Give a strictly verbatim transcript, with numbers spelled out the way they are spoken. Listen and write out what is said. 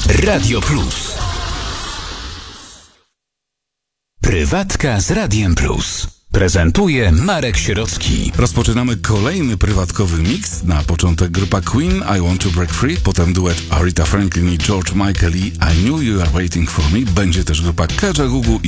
Radio Plus. Prywatka z Radiem Plus. Prezentuje Marek Sierocki. Rozpoczynamy kolejny prywatkowy mix. Na początek grupa Queen, I Want to Break Free, potem duet Aretha Franklin i George Michael i I Knew You Are Waiting For Me. Będzie też grupa Kajagoogoo i